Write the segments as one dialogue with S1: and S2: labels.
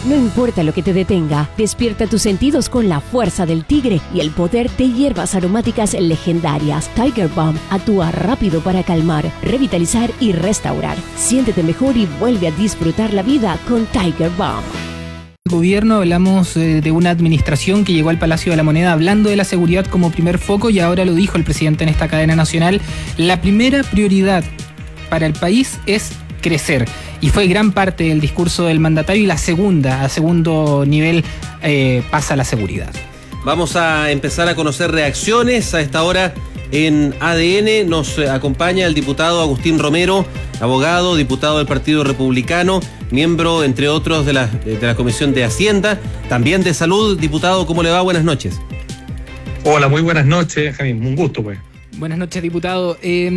S1: No importa lo que te detenga, despierta tus sentidos con la fuerza del tigre y el poder de hierbas aromáticas legendarias. Tiger Balm actúa rápido para calmar, revitalizar y restaurar. Siéntete mejor y vuelve a disfrutar la vida con Tiger Balm.
S2: Gobierno, hablamos de una administración que llegó al Palacio de la Moneda hablando de la seguridad como primer foco, y ahora lo dijo el presidente en esta cadena nacional: la primera prioridad para el país es crecer. Y fue gran parte del discurso del mandatario, y a segundo nivel pasa la seguridad.
S3: Vamos a empezar a conocer reacciones a esta hora. En ADN nos acompaña el diputado Agustín Romero, abogado, diputado del Partido Republicano, miembro, entre otros, de la Comisión de Hacienda, también de Salud. Diputado, ¿cómo le va? Buenas noches.
S4: Hola, muy buenas noches, Jaime. Un gusto, pues.
S2: Buenas noches, diputado.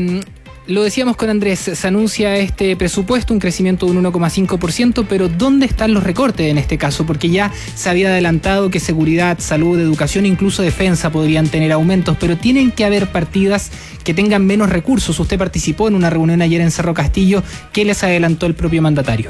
S2: Lo decíamos con Andrés, se anuncia este presupuesto, un crecimiento de un 1,5%, pero ¿dónde están los recortes en este caso? Porque ya se había adelantado que seguridad, salud, educación, incluso defensa podrían tener aumentos, pero tienen que haber partidas que tengan menos recursos. Usted participó en una reunión ayer en Cerro Castillo. ¿Qué les adelantó el propio mandatario?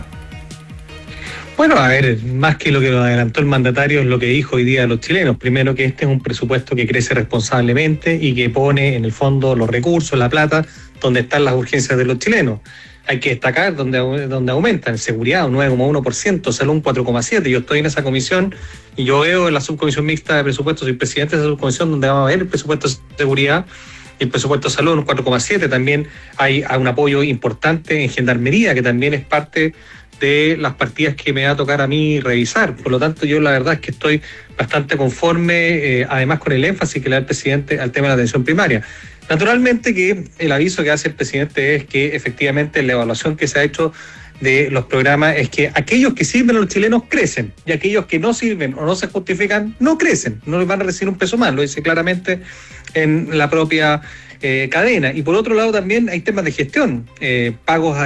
S4: Bueno, a ver, más que lo que lo adelantó el mandatario es lo que dijo hoy día a los chilenos. Primero, que este es un presupuesto que crece responsablemente y que pone en el fondo los recursos, la plata, donde están las urgencias de los chilenos. Hay que destacar donde aumenta en seguridad un 9,1%, salud un 4,7%. Yo estoy en esa comisión y yo veo en la subcomisión mixta de presupuestos, soy presidente de esa subcomisión, donde vamos a ver el presupuesto de seguridad y el presupuesto de salud un 4,7%. También hay un apoyo importante en gendarmería, que también es parte de las partidas que me va a tocar a mí revisar. Por lo tanto, yo la verdad es que estoy bastante conforme, además con el énfasis que le da el presidente al tema de la atención primaria. Naturalmente que el aviso que hace el presidente es que efectivamente la evaluación que se ha hecho de los programas es que aquellos que sirven a los chilenos crecen, y aquellos que no sirven o no se justifican no crecen, no les van a recibir un peso más, lo dice claramente en la propia cadena. Y por otro lado también hay temas de gestión, pagos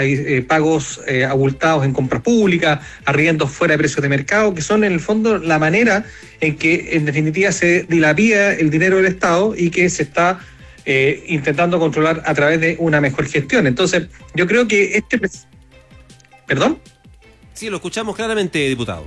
S4: abultados en compras públicas, arriendos fuera de precios de mercado, que son en el fondo la manera en que en definitiva se dilapida el dinero del Estado y que se está intentando controlar a través de una mejor gestión. Entonces, yo creo que ¿Perdón?
S3: Sí, lo escuchamos claramente, diputado.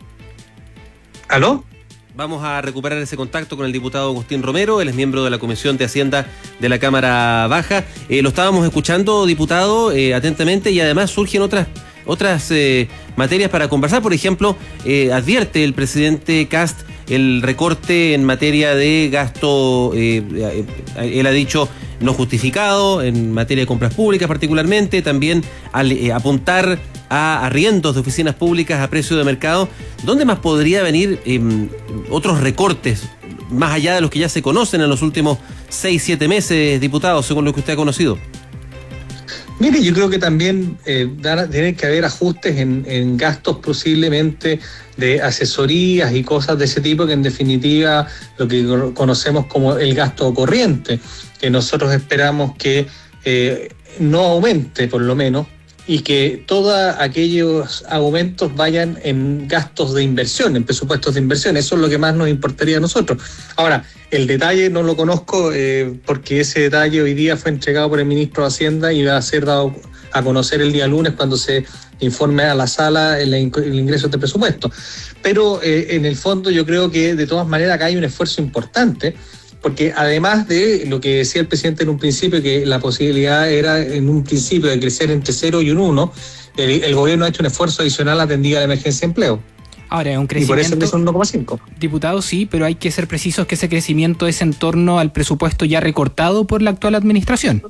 S4: ¿Aló?
S3: Vamos a recuperar ese contacto con el diputado Agustín Romero. Él es miembro de la Comisión de Hacienda de la Cámara Baja. Lo estábamos escuchando, diputado, atentamente, y además surgen otras materias para conversar. Por ejemplo, advierte el presidente Kast el recorte en materia de gasto, él ha dicho, no justificado, en materia de compras públicas particularmente, también al apuntar a arriendos de oficinas públicas a precio de mercado. ¿Dónde más podría venir otros recortes, más allá de los que ya se conocen en los últimos 6-7 meses, diputado, según lo que usted ha conocido?
S4: Mire, yo creo que también tiene que haber ajustes en gastos posiblemente de asesorías y cosas de ese tipo, que en definitiva lo que conocemos como el gasto corriente, que nosotros esperamos que no aumente por lo menos, y que todos aquellos aumentos vayan en gastos de inversión, en presupuestos de inversión. Eso es lo que más nos importaría a nosotros. Ahora, el detalle no lo conozco porque ese detalle hoy día fue entregado por el ministro de Hacienda y va a ser dado a conocer el día lunes cuando se informe a la sala el ingreso de presupuesto. Pero en el fondo yo creo que de todas maneras acá hay un esfuerzo importante, porque además de lo que decía el presidente en un principio, que la posibilidad era en un principio de crecer entre 0 y un 1, el gobierno ha hecho un esfuerzo adicional atendida a la emergencia de empleo.
S2: Ahora, es un crecimiento...
S4: Y por eso es un 1,5.
S2: Diputado, sí, pero hay que ser precisos que ese crecimiento es en torno al presupuesto ya recortado por la actual administración.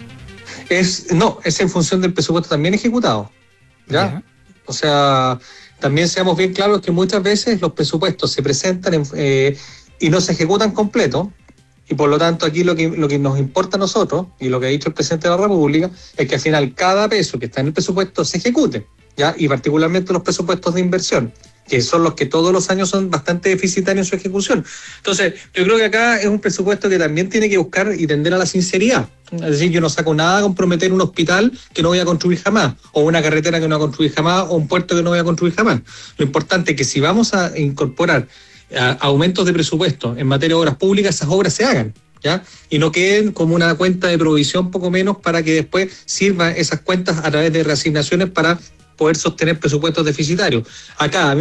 S2: Es
S4: en función del presupuesto también ejecutado. ¿Ya? O sea, también seamos bien claros que muchas veces los presupuestos se presentan y no se ejecutan completo. Y por lo tanto aquí lo que nos importa a nosotros, y lo que ha dicho el presidente de la República, es que al final cada peso que está en el presupuesto se ejecute, ¿ya? Y particularmente los presupuestos de inversión, que son los que todos los años son bastante deficitarios en su ejecución. Entonces, yo creo que acá es un presupuesto que también tiene que buscar y tender a la sinceridad. Es decir, yo no saco nada a comprometer un hospital que no voy a construir jamás, o una carretera que no voy a construir jamás, o un puerto que no voy a construir jamás. Lo importante es que si vamos a incorporar aumentos de presupuesto en materia de obras públicas, esas obras se hagan, ¿ya? Y no queden como una cuenta de provisión poco menos, para que después sirvan esas cuentas a través de reasignaciones para poder sostener presupuestos deficitarios. Acá